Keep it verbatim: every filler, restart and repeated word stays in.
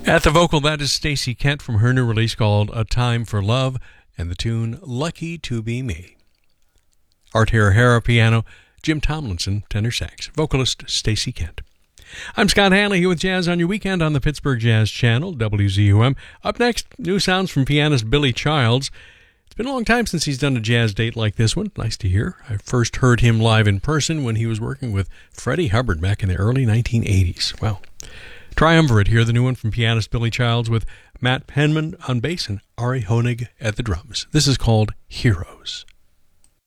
At the vocal, that is Stacey Kent from her new release called A Time for Love, and the tune Lucky to Be Me. Art Hara piano, Jim Tomlinson tenor sax, vocalist Stacey Kent. I'm Scott Hanley here with Jazz on Your Weekend on the Pittsburgh Jazz Channel, W Z U M. Up next, new sounds from pianist Billy Childs. It's been a long time since he's done a jazz date like this one. Nice to hear. I first heard him live in person when he was working with Freddie Hubbard back in the early nineteen eighties. Well, Triumvirate here, the new one from pianist Billy Childs with Matt Penman on bass and Ari Honig at the drums. This is called Heroes.